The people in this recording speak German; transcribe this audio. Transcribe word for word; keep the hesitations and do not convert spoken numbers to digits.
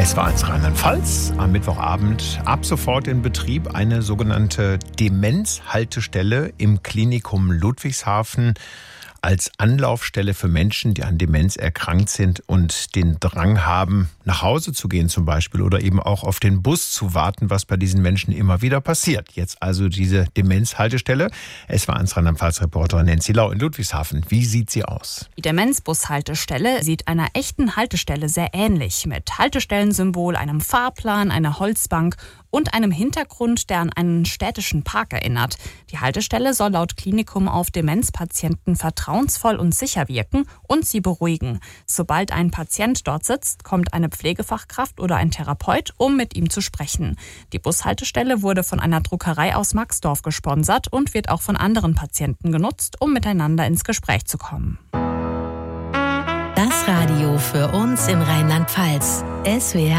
Es war ins Rheinland-Pfalz am Mittwochabend ab sofort in Betrieb eine sogenannte Demenzhaltestelle im Klinikum Ludwigshafen als Anlaufstelle für Menschen, die an Demenz erkrankt sind und den Drang haben, nach Hause zu gehen zum Beispiel oder eben auch auf den Bus zu warten, was bei diesen Menschen immer wieder passiert. Jetzt also diese Demenzhaltestelle. Es war ans Rheinland-Pfalz-Reporterin Nancy Lau in Ludwigshafen. Wie sieht sie aus? Die Demenzbushaltestelle sieht einer echten Haltestelle sehr ähnlich, mit Haltestellensymbol, einem Fahrplan, einer Holzbank und einem Hintergrund, der an einen städtischen Park erinnert. Die Haltestelle soll laut Klinikum auf Demenzpatienten vertrauensvoll und sicher wirken und sie beruhigen. Sobald ein Patient dort sitzt, kommt eine Pflegefachkraft oder ein Therapeut, um mit ihm zu sprechen. Die Bushaltestelle wurde von einer Druckerei aus Maxdorf gesponsert und wird auch von anderen Patienten genutzt, um miteinander ins Gespräch zu kommen. Das Radio für uns in Rheinland-Pfalz. S W R